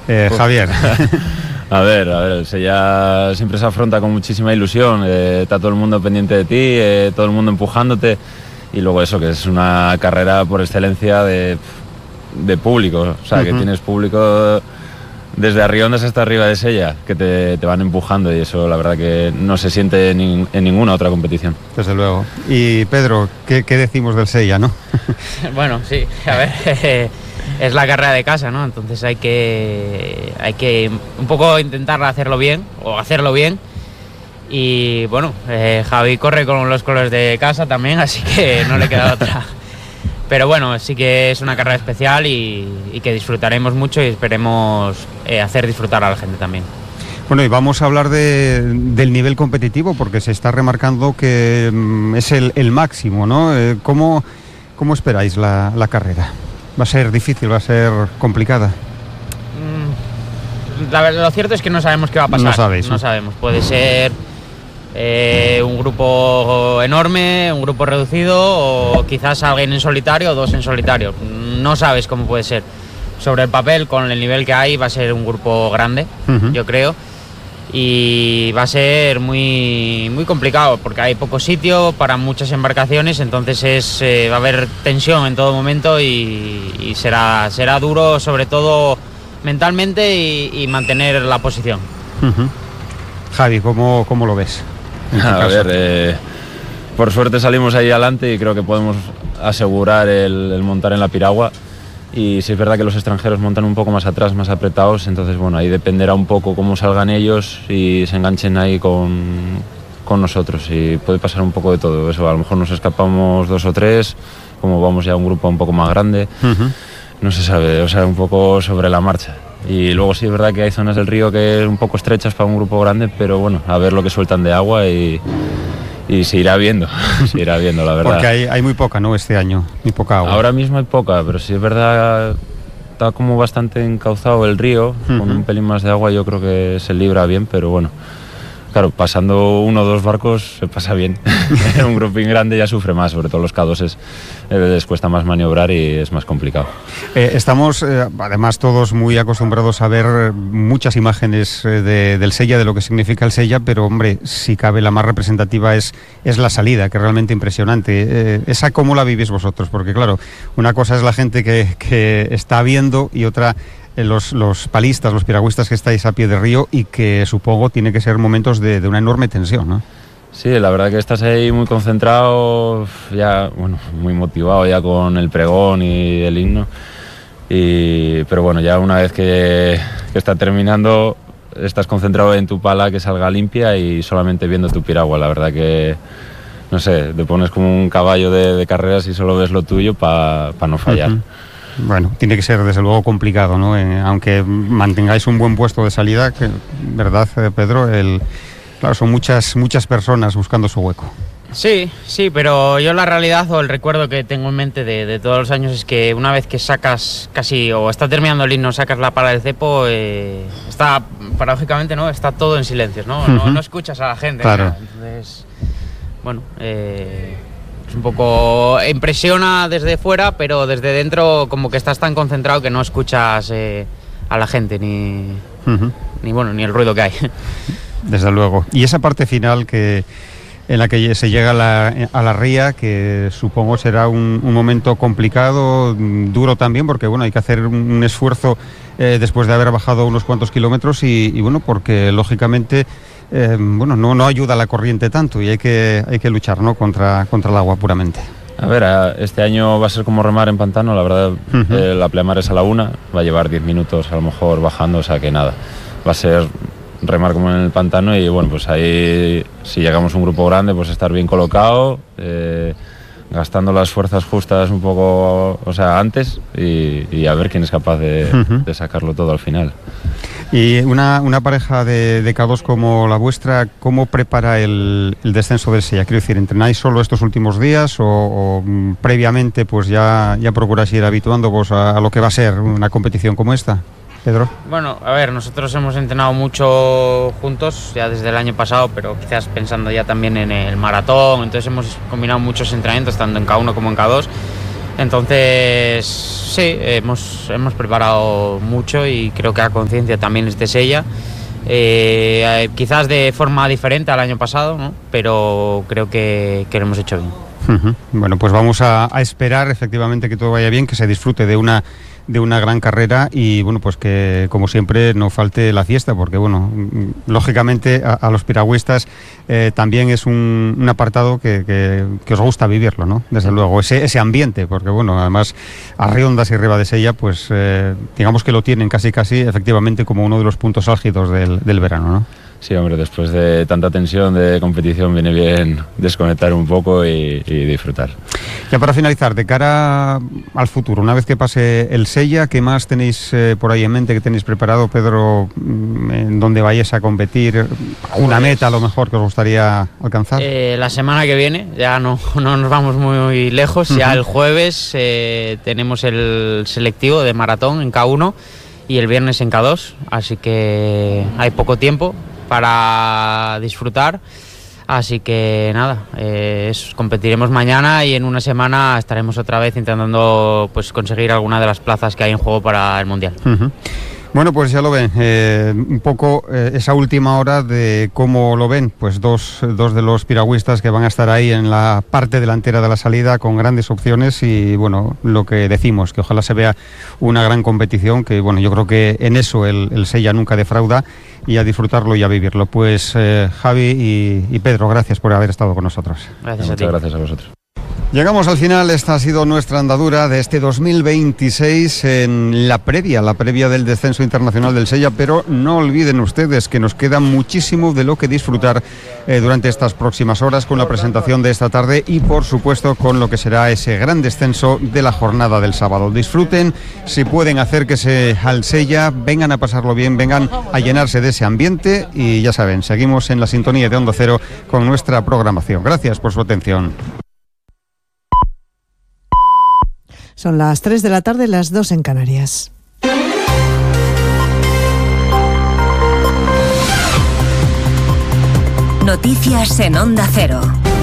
Javier. A ver, el Sella siempre se afronta con muchísima ilusión, está todo el mundo pendiente de ti, todo el mundo empujándote, y luego eso, que es una carrera por excelencia de público, o sea, que tienes público desde Arriondas hasta arriba de Sella, que te van empujando, y eso la verdad que no se siente en ninguna otra competición. Desde luego. Y Pedro, ¿qué decimos del Sella, no? Bueno, sí, a ver, es la carrera de casa, ¿no? Entonces hay que un poco intentar hacerlo bien, y bueno, Javi corre con los colores de casa también, así que no le queda otra. Pero bueno, sí que es una carrera especial y que disfrutaremos mucho, y esperemos hacer disfrutar a la gente también. Bueno, y vamos a hablar del nivel competitivo, porque se está remarcando que es el máximo, ¿no? ¿Cómo esperáis la carrera? ¿Va a ser difícil, va a ser complicada? Lo cierto es que no sabemos qué va a pasar. No sabéis, ¿no? No sabemos, puede ser un grupo enorme, un grupo reducido, o quizás alguien en solitario o dos en solitario. No sabes cómo puede ser. Sobre el papel, con el nivel que hay, va a ser un grupo grande, yo creo, y va a ser muy, muy complicado porque hay poco sitio para muchas embarcaciones, entonces va a haber tensión en todo momento, y será duro, sobre todo mentalmente, y mantener la posición. Javi, ¿cómo lo ves? A ver, por suerte salimos ahí adelante y creo que podemos asegurar el montar en la piragua, y sí es verdad que los extranjeros montan un poco más atrás, más apretados, entonces bueno, ahí dependerá un poco cómo salgan ellos y se enganchen ahí con nosotros, y puede pasar un poco de todo eso, a lo mejor nos escapamos 2 o 3, como vamos ya a un grupo un poco más grande, no se sabe, o sea, un poco sobre la marcha. Y luego sí es verdad que hay zonas del río que son un poco estrechas para un grupo grande, pero bueno, a ver lo que sueltan de agua, y se irá viendo, la verdad. Porque hay muy poca, ¿no? Este año, muy poca agua. Ahora mismo hay poca, pero sí es verdad, está como bastante encauzado el río, con un pelín más de agua yo creo que se libra bien, pero bueno, claro, pasando 1 o 2 barcos se pasa bien. Un grupín grande ya sufre más, sobre todo los K2 les cuesta más maniobrar y es más complicado. Estamos además todos muy acostumbrados a ver muchas imágenes del Sella, de lo que significa el Sella, pero hombre, si cabe la más representativa es la salida, que es realmente impresionante. ¿Esa cómo la vivís vosotros? Porque claro, una cosa es la gente que está viendo, y otra los palistas, los piragüistas que estáis a pie de río, y que supongo tiene que ser momentos de una enorme tensión, ¿no? Sí, la verdad que estás ahí muy concentrado, ya, bueno, muy motivado ya con el pregón y el himno, pero bueno, ya una vez que está terminando, estás concentrado en tu pala que salga limpia y solamente viendo tu piragua. La verdad que, no sé, te pones como un caballo de carreras y solo ves lo tuyo para no fallar. Bueno, tiene que ser desde luego complicado, ¿no? Aunque mantengáis un buen puesto de salida, que, ¿verdad, Pedro? Claro, son muchas personas buscando su hueco. Sí, pero yo la realidad o el recuerdo que tengo en mente de todos los años es que una vez que sacas casi, o está terminando el himno, sacas la pala del cepo, está, paradójicamente, ¿no? Está todo en silencio, ¿no? No escuchas a la gente. Claro. ¿No? Entonces, bueno, es un poco, impresiona desde fuera, pero desde dentro como que estás tan concentrado que no escuchas a la gente ni el ruido que hay. Desde luego. Y esa parte final en la que se llega a la ría, que supongo será un momento complicado, duro también, porque bueno, hay que hacer un esfuerzo después de haber bajado unos cuantos kilómetros, y bueno, porque lógicamente no ayuda la corriente tanto, y hay que luchar, ¿no? contra el agua puramente. A ver, este año va a ser como remar en pantano, la verdad. La pleamar es a la 1, va a llevar 10 minutos a lo mejor bajando, o sea que nada, va a ser remar como en el pantano, y bueno, pues ahí si llegamos a un grupo grande, pues estar bien colocado, gastando las fuerzas justas un poco, o sea, antes, y a ver quién es capaz de sacarlo todo al final. Y una pareja de K2 como la vuestra, ¿cómo prepara el descenso del Sella? Quiero decir, ¿entrenáis solo estos últimos días o previamente pues ya procuráis ir habituándoos a lo que va a ser una competición como esta? Pedro. Bueno, a ver, nosotros hemos entrenado mucho juntos ya desde el año pasado, pero quizás pensando ya también en el maratón, entonces hemos combinado muchos entrenamientos tanto en K1 como en K2, Entonces, sí, hemos preparado mucho y creo que a conciencia también es de Sella. Quizás de forma diferente al año pasado, ¿no? Pero creo que lo hemos hecho bien. Bueno, pues vamos a esperar efectivamente que todo vaya bien, que se disfrute de una gran carrera y bueno, pues que como siempre no falte la fiesta, porque bueno, lógicamente a los piragüistas también es un apartado que os gusta vivirlo, ¿no? Desde luego, ese ambiente, porque bueno, además Arriondas y Ribadesella, pues digamos que lo tienen casi efectivamente como uno de los puntos álgidos del verano, ¿no? Sí, hombre, después de tanta tensión de competición viene bien desconectar un poco y disfrutar. Ya para finalizar, de cara al futuro, una vez que pase el Sella, ¿qué más tenéis por ahí en mente, que tenéis preparado, Pedro, en donde vayáis a competir? ¿Una meta a lo mejor que os gustaría alcanzar? La semana que viene, ya no nos vamos muy lejos, ya el jueves tenemos el selectivo de maratón en K1 y el viernes en K2, así que hay poco tiempo para disfrutar, así que nada, competiremos mañana y en una semana estaremos otra vez intentando pues conseguir alguna de las plazas que hay en juego para el Mundial. Bueno, pues ya lo ven, un poco esa última hora de cómo lo ven, pues dos de los piragüistas que van a estar ahí en la parte delantera de la salida con grandes opciones y bueno, lo que decimos, que ojalá se vea una gran competición, que bueno, yo creo que en eso el Sella nunca defrauda y a disfrutarlo y a vivirlo. Pues Javi y Pedro, gracias por haber estado con nosotros. Gracias a ti. Muchas gracias a vosotros. Llegamos al final, esta ha sido nuestra andadura de este 2026 en la previa del descenso internacional del Sella, pero no olviden ustedes que nos queda muchísimo de lo que disfrutar durante estas próximas horas con la presentación de esta tarde y por supuesto con lo que será ese gran descenso de la jornada del sábado. Disfruten, si pueden acérquese al Sella, vengan a pasarlo bien, vengan a llenarse de ese ambiente y ya saben, seguimos en la sintonía de Onda Cero con nuestra programación. Gracias por su atención. Son las 3 de la tarde, las 2 en Canarias. Noticias en Onda Cero.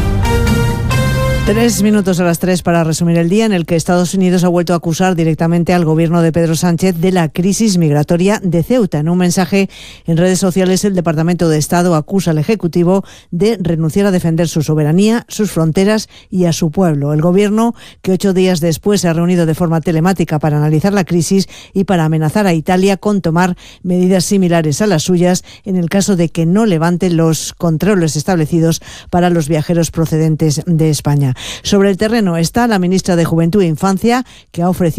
3 minutos a las 3 para resumir el día en el que Estados Unidos ha vuelto a acusar directamente al gobierno de Pedro Sánchez de la crisis migratoria de Ceuta. En un mensaje en redes sociales, el Departamento de Estado acusa al Ejecutivo de renunciar a defender su soberanía, sus fronteras y a su pueblo. El gobierno, que 8 días después se ha reunido de forma telemática para analizar la crisis y para amenazar a Italia con tomar medidas similares a las suyas en el caso de que no levante los controles establecidos para los viajeros procedentes de España. Sobre el terreno está la ministra de Juventud e Infancia, que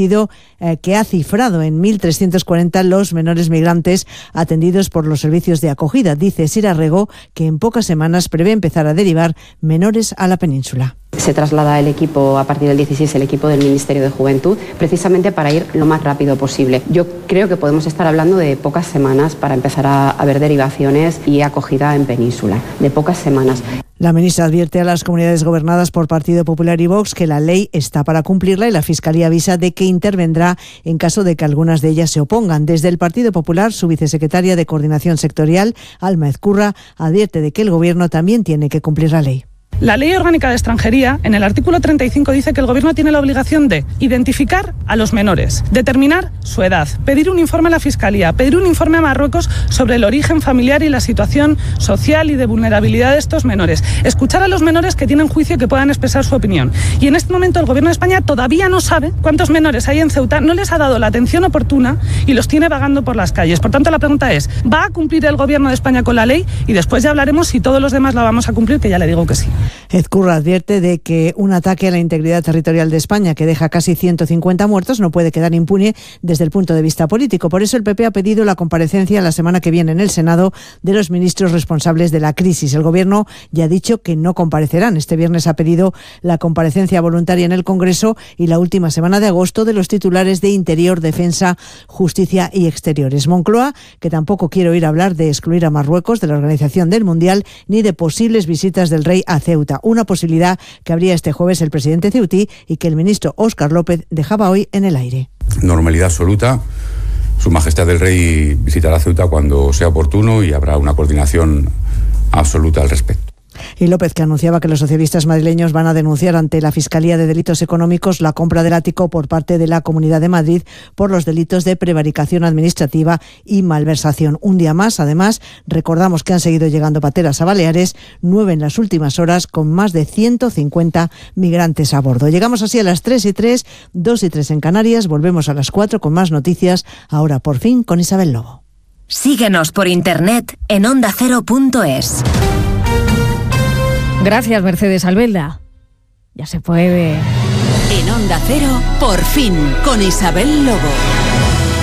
ha cifrado en 1.340 los menores migrantes atendidos por los servicios de acogida. Dice Sira Rego que en pocas semanas prevé empezar a derivar menores a la península. Se traslada el equipo a partir del 16, el equipo del Ministerio de Juventud, precisamente para ir lo más rápido posible. Yo creo que podemos estar hablando de pocas semanas para empezar a ver derivaciones y acogida en península, de pocas semanas. La ministra advierte a las comunidades gobernadas por Partido Popular y Vox que la ley está para cumplirla y la Fiscalía avisa de que intervendrá en caso de que algunas de ellas se opongan. Desde el Partido Popular, su vicesecretaria de Coordinación Sectorial, Alma Ezcurra, advierte de que el Gobierno también tiene que cumplir la ley. La Ley Orgánica de Extranjería, en el artículo 35, dice que el Gobierno tiene la obligación de identificar a los menores, determinar su edad, pedir un informe a la Fiscalía, pedir un informe a Marruecos sobre el origen familiar y la situación social y de vulnerabilidad de estos menores, escuchar a los menores que tienen juicio y que puedan expresar su opinión. Y en este momento el Gobierno de España todavía no sabe cuántos menores hay en Ceuta, no les ha dado la atención oportuna y los tiene vagando por las calles. Por tanto, la pregunta es, ¿va a cumplir el Gobierno de España con la ley? Y después ya hablaremos si todos los demás la vamos a cumplir, que ya le digo que sí. Ezcurra advierte de que un ataque a la integridad territorial de España que deja casi 150 muertos no puede quedar impune desde el punto de vista político. Por eso el PP ha pedido la comparecencia la semana que viene en el Senado de los ministros responsables de la crisis. El Gobierno ya ha dicho que no comparecerán. Este viernes ha pedido la comparecencia voluntaria en el Congreso y la última semana de agosto de los titulares de Interior, Defensa, Justicia y Exteriores. Moncloa, que tampoco quiere oír hablar de excluir a Marruecos de la organización del Mundial ni de posibles visitas del rey a Ceuta. Una posibilidad que abría este jueves el presidente ceutí y que el ministro Óscar López dejaba hoy en el aire. Normalidad absoluta. Su Majestad el Rey visitará Ceuta cuando sea oportuno y habrá una coordinación absoluta al respecto. Y López, que anunciaba que los socialistas madrileños van a denunciar ante la Fiscalía de Delitos Económicos la compra del ático por parte de la Comunidad de Madrid por los delitos de prevaricación administrativa y malversación. Un día más, además, recordamos que han seguido llegando pateras a Baleares, 9 en las últimas horas, con más de 150 migrantes a bordo. Llegamos así a las 3:03, 2:03 en Canarias. Volvemos a las 4 con más noticias, ahora por fin con Isabel Lobo. Síguenos por internet en ondacero.es. Gracias, Mercedes Albelda. Ya se puede. En Onda Cero, por fin, con Isabel Lobo.